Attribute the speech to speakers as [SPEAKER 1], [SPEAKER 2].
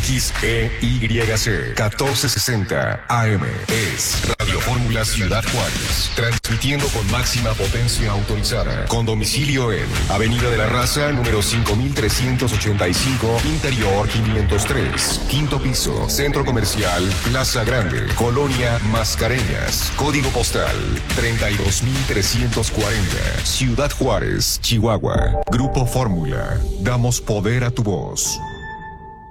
[SPEAKER 1] XEYC 1460 AM. Es Radio Fórmula Ciudad Juárez. Transmitiendo con máxima potencia autorizada. Con domicilio en Avenida de la Raza, número 5385, Interior 503. Quinto piso, Centro Comercial Plaza Grande, Colonia Mascareñas. Código postal 32340. Ciudad Juárez, Chihuahua. Grupo Fórmula. Damos poder a tu voz.